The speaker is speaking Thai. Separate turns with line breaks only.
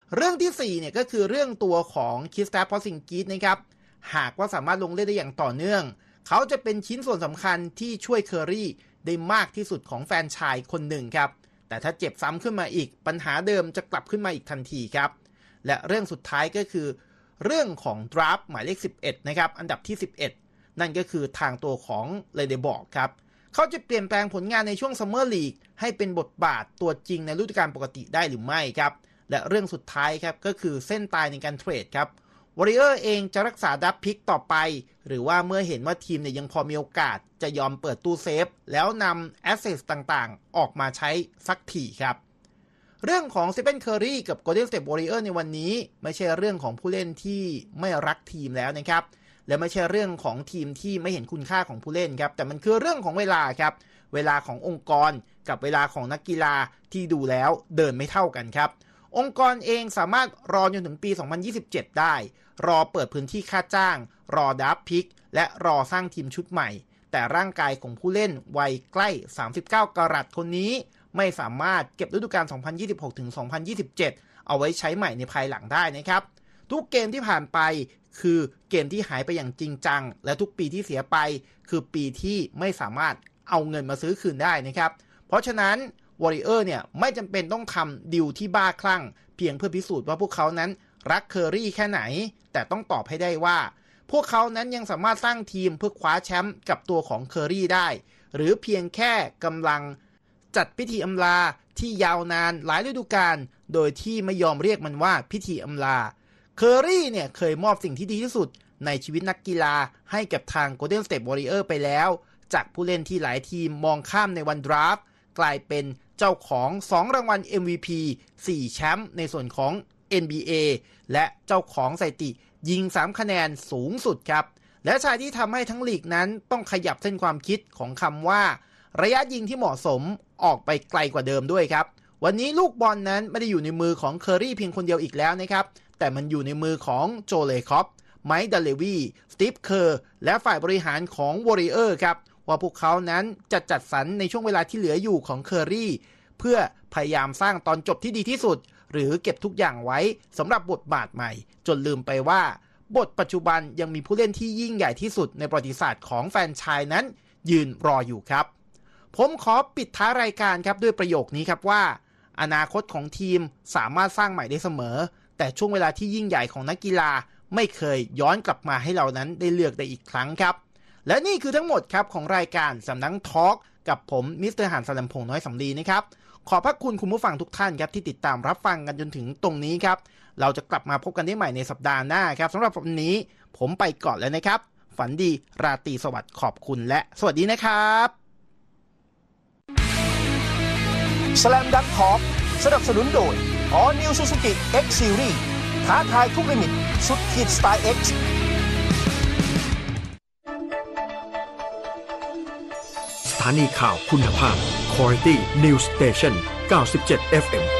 เรื่องที่4เนี่ยก็คือเรื่องตัวของคริสตาฟ พอร์ซิงกิสนะครับหากว่าสามารถลงเล่นได้อย่างต่อเนื่องเขาจะเป็นชิ้นส่วนสำคัญที่ช่วยเคอรี่ได้มากที่สุดของแฟนชายคนหนึ่งครับแต่ถ้าเจ็บซ้ำขึ้นมาอีกปัญหาเดิมจะกลับขึ้นมาอีกทันทีครับและเรื่องสุดท้ายก็คือเรื่องของดราฟต์หมายเลข11นะครับอันดับที่11นั่นก็คือทางตัวของเลเดบอร์กครับเขาจะเปลี่ยนแปลงผลงานในช่วงซัมเมอร์ลีกให้เป็นบทบาทตัวจริงในฤดูกาลปกติได้หรือไม่ครับและเรื่องสุดท้ายครับก็คือเส้นตายในการเทรดครับวอริเออร์เองจะรักษาดับพิกต่อไปหรือว่าเมื่อเห็นว่าทีมเนี่ยยังพอมีโอกาสจะยอมเปิดตู้เซฟแล้วนำแอสเซทต่างๆออกมาใช้สักทีครับเรื่องของสตีเฟน เคอร์รีกับ Golden State Warriors ในวันนี้ไม่ใช่เรื่องของผู้เล่นที่ไม่รักทีมแล้วนะครับและไม่ใช่เรื่องของทีมที่ไม่เห็นคุณค่าของผู้เล่นครับแต่มันคือเรื่องของเวลาครับเวลาขององค์กรกับเวลาของนักกีฬาที่ดูแล้วเดินไม่เท่ากันครับองค์กรเองสามารถรอจนถึงปี 2027 ได้รอเปิดพื้นที่ค่าจ้างรอดราฟต์พิกและรอสร้างทีมชุดใหม่แต่ร่างกายของผู้เล่นวัยใกล้39กรัตคนนี้ไม่สามารถเก็บฤดูกาล 2026-2027 เอาไว้ใช้ใหม่ในภายหลังได้นะครับทุกเกมที่ผ่านไปคือเกมที่หายไปอย่างจริงจังและทุกปีที่เสียไปคือปีที่ไม่สามารถเอาเงินมาซื้อคืนได้นะครับเพราะฉะนั้นวอริเออร์เนี่ยไม่จำเป็นต้องทำดีลที่บ้าคลั่งเพียงเพื่อพิสูจน์ว่าพวกเขานั้นรักเคอรี่แค่ไหนแต่ต้องตอบให้ได้ว่าพวกเขานั้นยังสามารถสร้างทีมเพื่อคว้าแชมป์กับตัวของเคอรี่ได้หรือเพียงแค่กำลังจัดพิธีอำลาที่ยาวนานหลายฤดูกาลโดยที่ไม่ยอมเรียกมันว่าพิธีอำลาเคอรี่เนี่ยเคยมอบสิ่งที่ดีที่สุดในชีวิตนักกีฬาให้กับทาง Golden State Warriors ไปแล้วจากผู้เล่นที่หลายทีมมองข้ามในวันดราฟต์กลายเป็นเจ้าของ2รางวัล MVP 4แชมป์ในส่วนของ NBA และเจ้าของสถิติยิง3คะแนนสูงสุดครับและชายที่ทำให้ทั้งลีกนั้นต้องขยับเส้นความคิดของคำว่าระยะยิงที่เหมาะสมออกไปไกลกว่าเดิมด้วยครับวันนี้ลูกบอลนั้นไม่ได้อยู่ในมือของเคอรี่เพียงคนเดียวอีกแล้วนะครับแต่มันอยู่ในมือของโจเลคอปไมค์ ดัลเลวีสตีฟ เคอร์และฝ่ายบริหารของวอริเออร์ครับว่าพวกเขานั้นจะจัดสรรในช่วงเวลาที่เหลืออยู่ของเคอรี่เพื่อพยายามสร้างตอนจบที่ดีที่สุดหรือเก็บทุกอย่างไว้สำหรับบทบาทใหม่จนลืมไปว่าบทปัจจุบันยังมีผู้เล่นที่ยิ่งใหญ่ที่สุดในประวัติศาสตร์ของแฟรนไชส์นั้นยืนรออยู่ครับผมขอปิดท้ายรายการครับด้วยประโยคนี้ครับว่าอนาคตของทีมสามารถสร้างใหม่ได้เสมอแต่ช่วงเวลาที่ยิ่งใหญ่ของนักกีฬาไม่เคยย้อนกลับมาให้เรานั้นได้เลือกได้อีกครั้งครับและนี่คือทั้งหมดครับของรายการสำนักทอล์กกับผมมิสเตอร์หานสลัมพงษ์น้อยสำลีนะครับขอบพระคุณคุณผู้ฟังทุกท่านครับที่ติดตามรับฟังกันจนถึงตรงนี้ครับเราจะกลับมาพบกันได้ใหม่ในสัปดาห์หน้าครับสำหรับวันนี้ผมไปก่อนแล้วนะครับฝันดีราตรีสวัสดิ์ขอบคุณและสวัสดีนะครับ
สแลมดังก์ทอล์กสนับสนุนโดย All New Suzuki X Series ท้าทายทุกลิมิตสุดขีดสไตล์ X
สถานีข่าวคุณภาพ Quality News Station 97 FM